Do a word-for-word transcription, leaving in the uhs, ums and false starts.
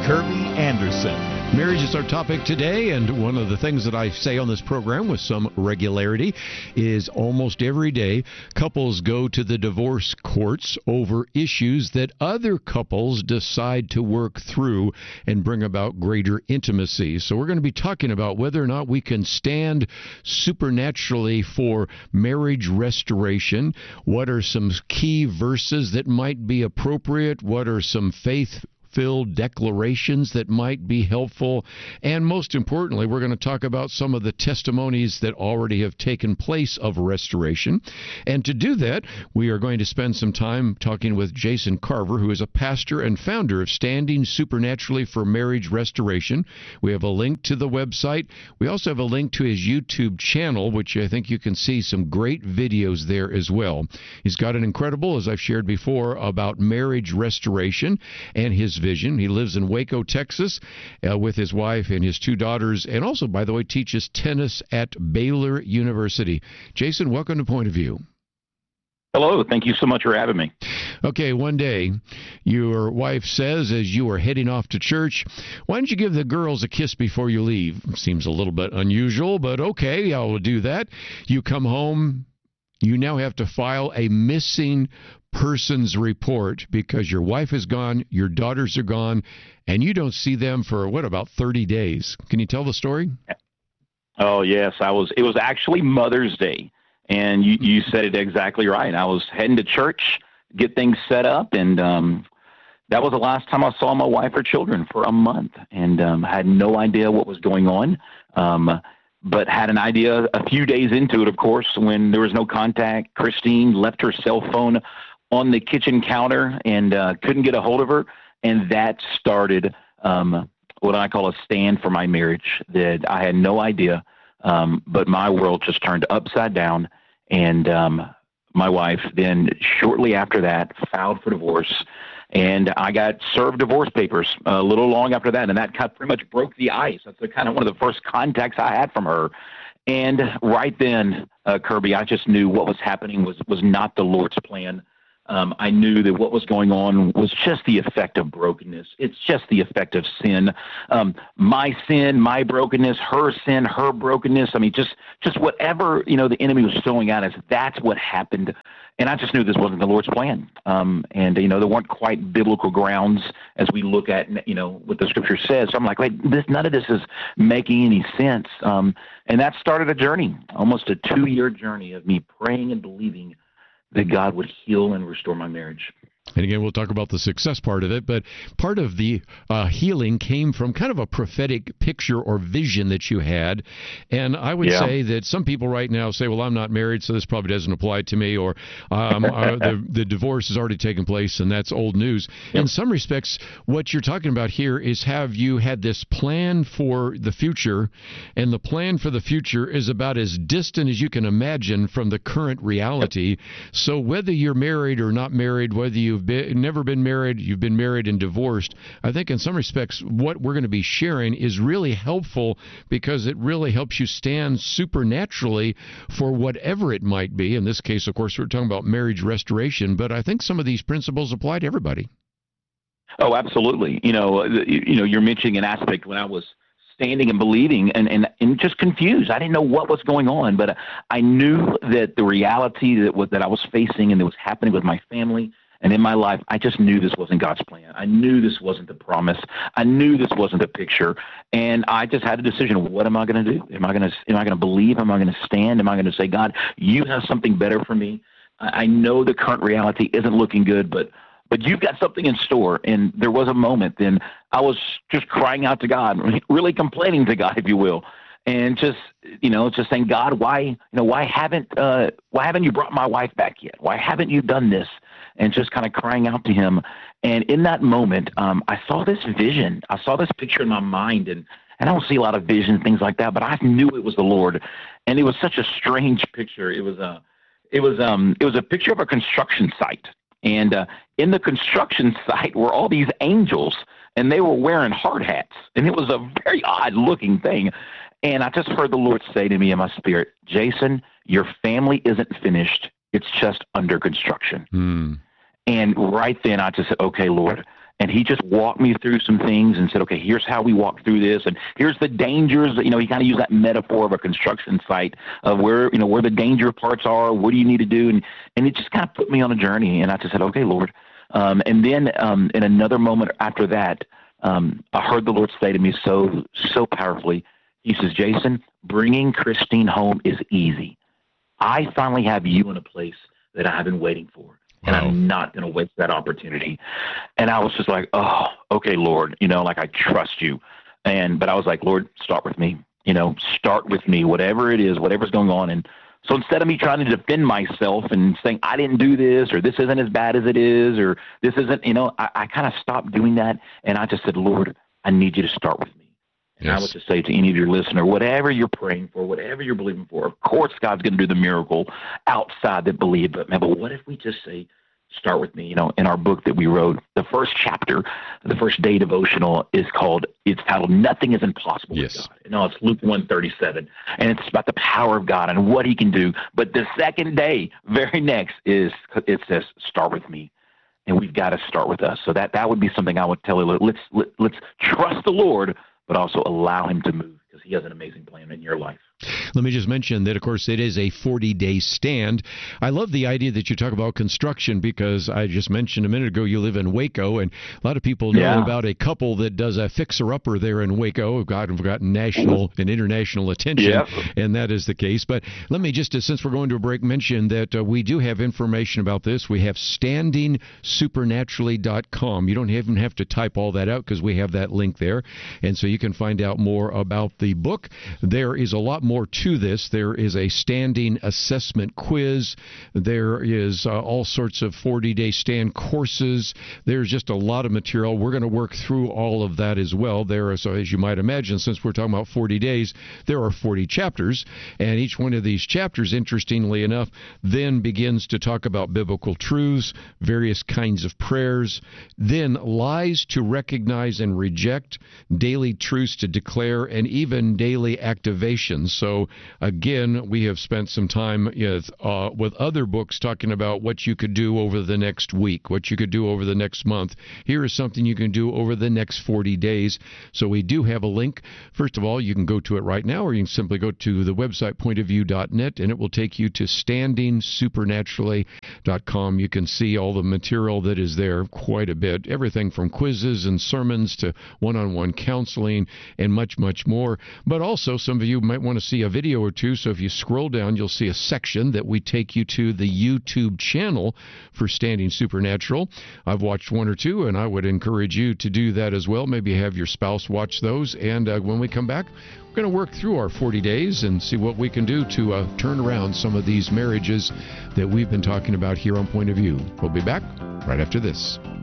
Kirby Anderson. Marriage is our topic today, and one of the things that I say on this program with some regularity is almost every day couples go to the divorce courts over issues that other couples decide to work through and bring about greater intimacy. So we're going to be talking about whether or not we can stand supernaturally for marriage restoration. What are some key verses that might be appropriate? What are some faith filled declarations that might be helpful? And most importantly, we're going to talk about some of the testimonies that already have taken place of restoration. And to do that, we are going to spend some time talking with Jason Carver, who is a pastor and founder of Standing Supernaturally for Marriage Restoration. We have a link to the website. We also have a link to his YouTube channel, which I think you can see some great videos there as well. He's got an incredible, as I've shared before, about marriage restoration and his vision. He lives in Waco, Texas, uh, with his wife and his two daughters, and also, by the way, teaches tennis at Baylor University. Jason, welcome to Point of View. Hello. Thank you so much for having me. Okay, one day, your wife says, as you are heading off to church, why don't you give the girls a kiss before you leave? Seems a little bit unusual, but okay, I'll do that. You come home. You now have to file a missing person's report because your wife is gone, your daughters are gone, and you don't see them for, what, about thirty days. Can you tell the story? Oh, yes. I was. It was actually Mother's Day, and you, you said it exactly right. I was heading to church, get things set up, and um, that was the last time I saw my wife or children for a month, and um, I had no idea what was going on. Um but had an idea a few days into it, of course, when there was no contact. Christine left her cell phone on the kitchen counter and uh, couldn't get a hold of her, and that started um, what I call a stand for my marriage, that I had no idea, um, but my world just turned upside down, and um, my wife then shortly after that filed for divorce, and I got served divorce papers a little long after that, and that kind of pretty much broke the ice. That's the, kind of one of the first contacts I had from her. And right then, uh, Kirby, I just knew what was happening was, was not the Lord's plan. Um, I knew that what was going on was just the effect of brokenness. It's just the effect of sin. Um, my sin, my brokenness, her sin, her brokenness. I mean, just just whatever, you know, the enemy was throwing at us, that's what happened. And I just knew this wasn't the Lord's plan. Um, and, you know, there weren't quite biblical grounds as we look at, you know, what the Scripture says. So I'm like, wait, this, none of this is making any sense. Um, and that started a journey, almost a two-year journey of me praying and believing that God would heal and restore my marriage. And again, we'll talk about the success part of it, but part of the uh, healing came from kind of a prophetic picture or vision that you had. And I would yeah. say that some people right now say, well, I'm not married, so this probably doesn't apply to me, or um, uh, the, the divorce has already taken place, and that's old news. Yep. In some respects, what you're talking about here is, have you had this plan for the future, and the plan for the future is about as distant as you can imagine from the current reality. Yep. So whether you're married or not married, whether you You've been, never been married, you've been married and divorced, I think in some respects what we're going to be sharing is really helpful, because it really helps you stand supernaturally for whatever it might be. In this case, of course, we're talking about marriage restoration, but I think some of these principles apply to everybody. Oh, absolutely. You know, you know, you're mentioning an aspect when I was standing and believing and, and, and just confused. I didn't know what was going on, but I knew that the reality that, was, that I was facing and that was happening with my family and in my life, I just knew this wasn't God's plan. I knew this wasn't the promise. I knew this wasn't the picture. And I just had a decision. What am I going to do? Am I going to, am I going to believe? Am I going to stand? Am I going to say, God, you have something better for me? I, I know the current reality isn't looking good, but but you've got something in store. And there was a moment then I was just crying out to God, really complaining to God, if you will. And just, you know, just saying, God, why, you know, why haven't, uh, why haven't you brought my wife back yet? Why haven't you done this? And just kind of crying out to him. And in that moment, um, I saw this vision. I saw this picture in my mind, and, and I don't see a lot of vision, things like that, but I knew it was the Lord. And it was such a strange picture. It was a, it was, um, it was a picture of a construction site. And uh, in the construction site were all these angels, and they were wearing hard hats. And it was a very odd looking thing. And I just heard the Lord say to me in my spirit, Jason, your family isn't finished. It's just under construction. Mm. And right then I just said, okay, Lord. And he just walked me through some things and said, okay, here's how we walk through this. And here's the dangers. You know, he kind of used that metaphor of a construction site of where, you know, where the danger parts are. What do you need to do? And, and it just kind of put me on a journey. And I just said, okay, Lord. Um, and then um, in another moment after that, um, I heard the Lord say to me so, so powerfully, he says, Jason, bringing Christine home is easy. I finally have you in a place that I've been waiting for. And wow. I'm not going to waste that opportunity. And I was just like, oh, okay, Lord, you know, like I trust you. And, but I was like, Lord, start with me, you know, start with me, whatever it is, whatever's going on. And so instead of me trying to defend myself and saying, I didn't do this, or this isn't as bad as it is, or this isn't, you know, I, I kind of stopped doing that. And I just said, Lord, I need you to start with me. And yes. I would just say to any of your listener, whatever you're praying for, whatever you're believing for, of course God's going to do the miracle outside that believe. But man, but what if we just say, start with me? You know, in our book that we wrote, the first chapter, the first day devotional is called, it's titled, Nothing is Impossible yes. with God. You know, it's Luke one thirty-seven, and it's about the power of God and what he can do. But the second day, very next, is it says, start with me. And we've got to start with us. So that, that would be something I would tell you. Let's, let, let's trust the Lord, but also allow him to move, because he has an amazing plan in your life. Let me just mention that, of course, it is a forty-day stand. I love the idea that you talk about construction, because I just mentioned a minute ago you live in Waco, and a lot of people know yeah. about a couple that does a fixer-upper there in Waco. God, have gotten national and international attention, yeah. and that is the case. But let me just, since we're going to a break, mention that uh, we do have information about this. We have standing supernaturally dot com. You don't even have to type all that out, because we have that link there, and so you can find out more about the book. There is a lot more More to this. There is a standing assessment quiz. There is uh, all sorts of forty-day stand courses. There's just a lot of material. We're going to work through all of that as well. There are, so as you might imagine, since we're talking about forty days, there are forty chapters, and each one of these chapters, interestingly enough, then begins to talk about biblical truths, various kinds of prayers, then lies to recognize and reject, daily truths to declare, and even daily activations. So, again, we have spent some time with, uh, with other books talking about what you could do over the next week, what you could do over the next month. Here is something you can do over the next forty days. So we do have a link. First of all, you can go to it right now, or you can simply go to the website point of view dot net, and it will take you to standing supernaturally dot com. You can see all the material that is there, quite a bit, everything from quizzes and sermons to one-on-one counseling and much, much more. But also, some of you might want to see a video or two, so if you scroll down, you'll see a section that we take you to the YouTube channel for Standing Supernatural. I've watched one or two, and I would encourage you to do that as well. Maybe have your spouse watch those, and uh, when we come back, we're going to work through our forty days and see what we can do to uh, turn around some of these marriages that we've been talking about here on Point of View. We'll be back right after this.